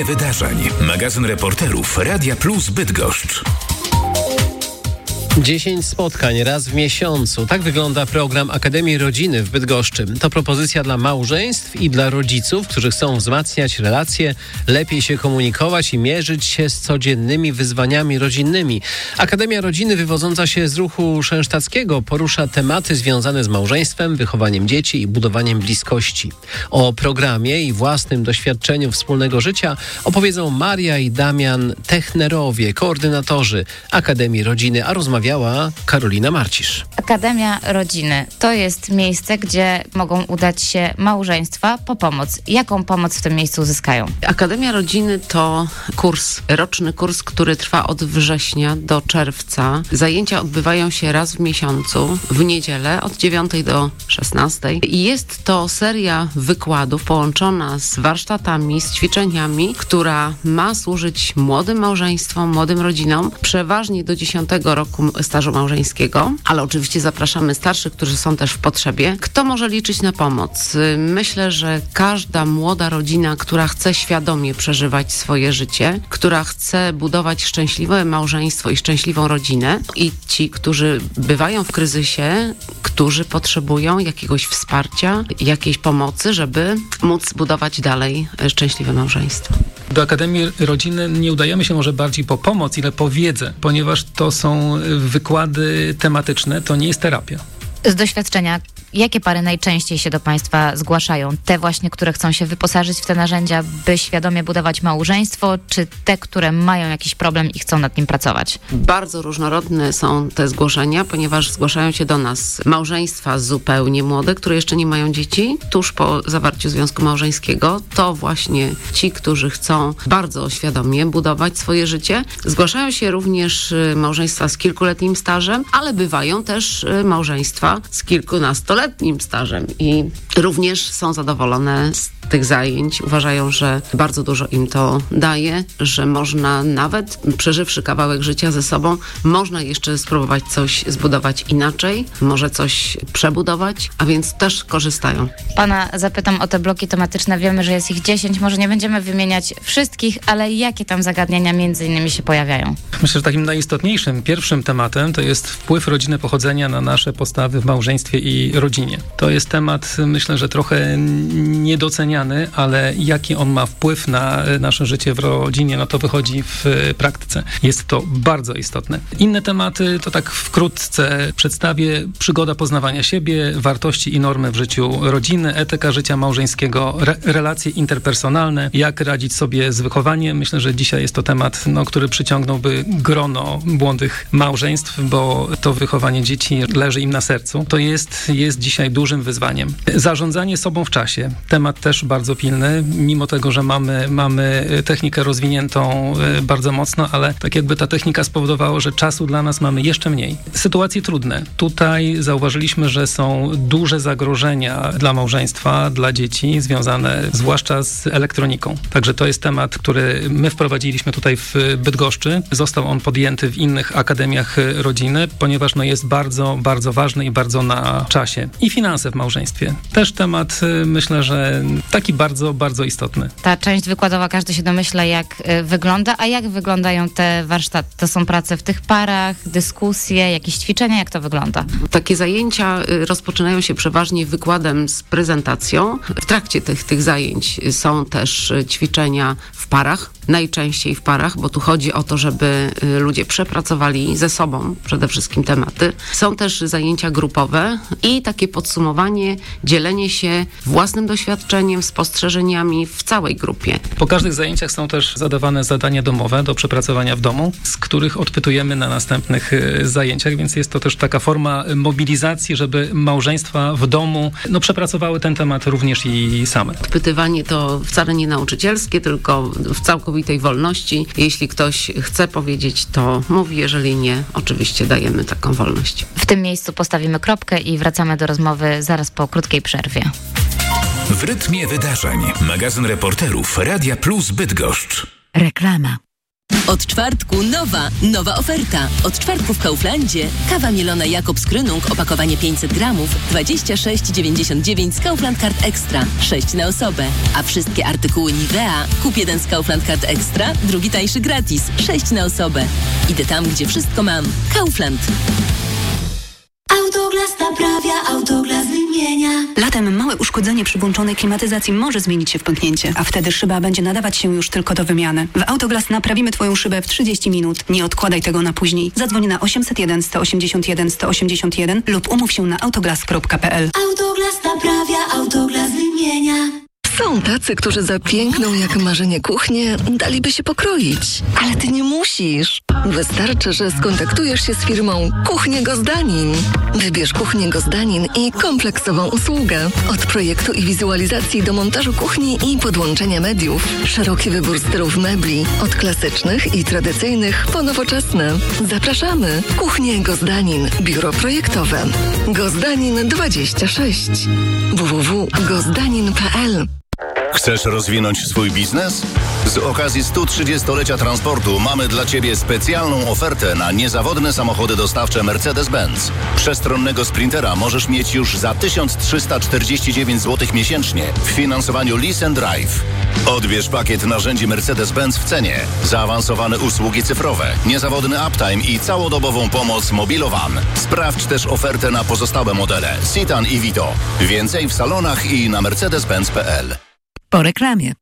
rytmie wydarzeń. Magazyn reporterów Radia Plus Bydgoszcz. 10 spotkań raz w miesiącu. Tak wygląda program Akademii Rodziny w Bydgoszczy. To propozycja dla małżeństw i dla rodziców, którzy chcą wzmacniać relacje, lepiej się komunikować i mierzyć się z codziennymi wyzwaniami rodzinnymi. Akademia Rodziny, wywodząca się z ruchu szensztackiego, porusza tematy związane z małżeństwem, wychowaniem dzieci i budowaniem bliskości. O programie i własnym doświadczeniu wspólnego życia opowiedzą Maria i Damian Technerowie, koordynatorzy Akademii Rodziny, a rozmawiała Karolina Marcisz. Akademia Rodziny to jest miejsce, gdzie mogą udać się małżeństwa po pomoc. Jaką pomoc w tym miejscu uzyskają? Akademia Rodziny to roczny kurs, który trwa od września do czerwca. Zajęcia odbywają się raz w miesiącu, w niedzielę od 9 do 16. I jest to seria wykładów połączona z warsztatami, z ćwiczeniami, która ma służyć młodym małżeństwom, młodym rodzinom, przeważnie do 10 roku stażu małżeńskiego, ale oczywiście zapraszamy starszych, którzy są też w potrzebie. Kto może liczyć na pomoc? Myślę, że każda młoda rodzina, która chce świadomie przeżywać swoje życie, która chce budować szczęśliwe małżeństwo i szczęśliwą rodzinę, i ci, którzy bywają w kryzysie, którzy potrzebują jakiegoś wsparcia, jakiejś pomocy, żeby móc budować dalej szczęśliwe małżeństwo. Do Akademii Rodziny nie udajemy się może bardziej po pomoc, ile po wiedzę, ponieważ to są wykłady tematyczne, to nie jest terapia. Z doświadczenia, jakie pary najczęściej się do Państwa zgłaszają? Te właśnie, które chcą się wyposażyć w te narzędzia, by świadomie budować małżeństwo, czy te, które mają jakiś problem i chcą nad nim pracować? Bardzo różnorodne są te zgłoszenia, ponieważ zgłaszają się do nas małżeństwa zupełnie młode, które jeszcze nie mają dzieci, tuż po zawarciu związku małżeńskiego. To właśnie ci, którzy chcą bardzo świadomie budować swoje życie. Zgłaszają się również małżeństwa z kilkuletnim stażem, ale bywają też małżeństwa z kilkunastoletnim stażem i również są zadowolone z tych zajęć. Uważają, że bardzo dużo im to daje, że można nawet, przeżywszy kawałek życia ze sobą, można jeszcze spróbować coś zbudować inaczej, może coś przebudować, a więc też korzystają. Pana zapytam o te bloki tematyczne. Wiemy, że jest ich 10, może nie będziemy wymieniać wszystkich, ale jakie tam zagadnienia między innymi się pojawiają? Myślę, że takim najistotniejszym, pierwszym tematem to jest wpływ rodziny pochodzenia na nasze postawy w małżeństwie i rodzinie. To jest temat, myślę, że trochę niedoceniany, ale jaki on ma wpływ na nasze życie w rodzinie, no to wychodzi w praktyce. Jest to bardzo istotne. Inne tematy to tak wkrótce przedstawię: przygoda poznawania siebie, wartości i normy w życiu rodziny, etyka życia małżeńskiego, relacje interpersonalne, jak radzić sobie z wychowaniem. Myślę, że dzisiaj jest to temat, który przyciągnąłby grono młodych małżeństw, bo to wychowanie dzieci leży im na sercu. To jest dzisiaj dużym wyzwaniem. Zarządzanie sobą w czasie. Temat też bardzo pilny, mimo tego, że mamy technikę rozwiniętą bardzo mocno, ale tak jakby ta technika spowodowała, że czasu dla nas mamy jeszcze mniej. Sytuacje trudne. Tutaj zauważyliśmy, że są duże zagrożenia dla małżeństwa, dla dzieci, związane zwłaszcza z elektroniką. Także to jest temat, który my wprowadziliśmy tutaj w Bydgoszczy. Został on podjęty w innych akademiach rodziny, ponieważ jest bardzo, bardzo ważny i bardzo na czasie. I finanse w małżeństwie. Też temat, myślę, że taki bardzo, bardzo istotny. Ta część wykładowa, każdy się domyśla, jak wygląda, a jak wyglądają te warsztaty? To są prace w tych parach, dyskusje, jakieś ćwiczenia, jak to wygląda? Takie zajęcia rozpoczynają się przeważnie wykładem z prezentacją. W trakcie tych zajęć są też ćwiczenia w parach, najczęściej w parach, bo tu chodzi o to, żeby ludzie przepracowali ze sobą przede wszystkim tematy. Są też zajęcia grupowe i takie podsumowanie, dzielenie się własnym doświadczeniem, spostrzeżeniami w całej grupie. Po każdych zajęciach są też zadawane zadania domowe do przepracowania w domu, z których odpytujemy na następnych zajęciach, więc jest to też taka forma mobilizacji, żeby małżeństwa w domu przepracowały ten temat również i same. Odpytywanie to wcale nie nauczycielskie, tylko w całkowitej wolności. Jeśli ktoś chce powiedzieć, to mówi, jeżeli nie, oczywiście dajemy taką wolność. W tym miejscu postawimy kropkę i wracamy do rozmowy zaraz po krótkiej przerwie. W rytmie wydarzeń. Magazyn reporterów Radia Plus Bydgoszcz. Reklama. Od czwartku nowa oferta. Od czwartku w Kauflandzie kawa mielona Jakobs Krönung, opakowanie 500 gramów, 26,99 z Kaufland Card Extra, 6 na osobę. A wszystkie artykuły Nivea, kup jeden z Kaufland Card Extra, drugi tańszy gratis, 6 na osobę. Idę tam, gdzie wszystko mam. Kaufland. Autoglas naprawia, Autoglas wymienia. Latem małe uszkodzenie przy włączonej klimatyzacji może zmienić się w pęknięcie, a wtedy szyba będzie nadawać się już tylko do wymiany. W Autoglas naprawimy Twoją szybę w 30 minut. Nie odkładaj tego na później. Zadzwoń na 801 181 181 lub umów się na autoglas.pl. Autoglas naprawia, Autoglas wymienia. Są tacy, którzy za piękną jak marzenie kuchnię daliby się pokroić. Ale ty nie musisz. Wystarczy, że skontaktujesz się z firmą Kuchnie Gozdanin. Wybierz Kuchnię Gozdanin i kompleksową usługę. Od projektu i wizualizacji do montażu kuchni i podłączenia mediów. Szeroki wybór stylów mebli. Od klasycznych i tradycyjnych po nowoczesne. Zapraszamy. Kuchnie Gozdanin. Biuro projektowe. Gozdanin 26. www.gozdanin.pl. Chcesz rozwinąć swój biznes? Z okazji 130-lecia transportu mamy dla Ciebie specjalną ofertę na niezawodne samochody dostawcze Mercedes-Benz. Przestronnego Sprintera możesz mieć już za 1349 zł miesięcznie w finansowaniu Lease and Drive. Odbierz pakiet narzędzi Mercedes-Benz w cenie, zaawansowane usługi cyfrowe, niezawodny uptime i całodobową pomoc Mobilowan. Sprawdź też ofertę na pozostałe modele Citan i Vito. Więcej w salonach i na mercedes-benz.pl. Po reklamie.